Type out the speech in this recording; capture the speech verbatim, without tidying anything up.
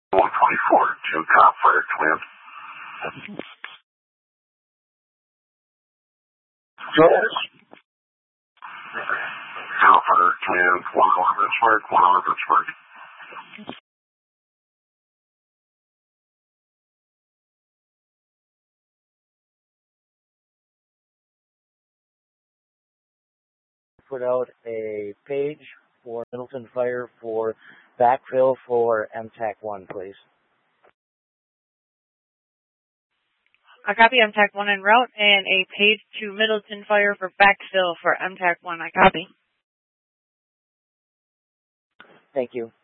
one twenty-four, two top fire command. Yes. Top fire command, one over Pittsburgh, one over Pittsburgh. Put out a page for Middleton Fire for backfill for M TAC one, please. I copy M TAC one en route and a page to Middleton Fire for backfill for M TAC one. I copy. Thank you.